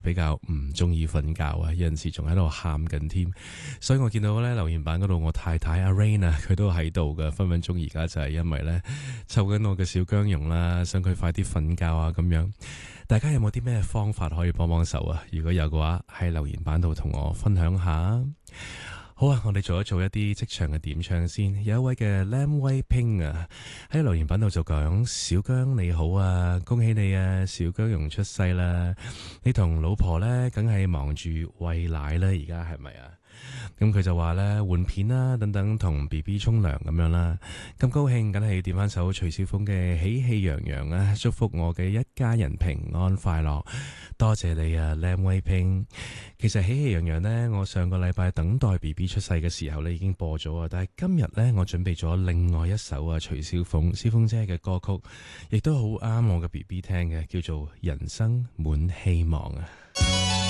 比較唔中意瞓覺啊，有陣時仲喺度喊緊添。所以我見到咧留言板嗰度，我太太阿 Rain 啊，佢都喺度嘅，分分鐘而家就係因為咧湊緊我嘅小姜蓉啦，想佢快啲瞓覺啊咁樣。大家有冇啲咩方法可以幫幫手啊？如果有嘅話，喺留言板度同我分享下。好啊，我哋做一啲職場嘅點唱先。有一位嘅 Lam Wei Ping 啊，喺留言板度就講：小姜你好啊，恭喜你啊，小姜蓉出世啦！你同老婆呢，梗係忙住餵奶啦，而家係咪啊？咁佢就話咧換片啦，等等同 B B 沖涼咁樣啦，咁高興，梗係要點翻首徐小鳳嘅喜氣洋洋啊，祝福我嘅一家人平安快樂。多謝你啊，靚威拼。其實喜氣洋洋呢，我上個禮拜等待 B B 出世嘅時候呢已經播咗啊，但係今日呢，我準備咗另外一首啊徐小鳳姐嘅歌曲，亦都好啱我嘅 B B 聽嘅，叫做《人生滿希望》啊。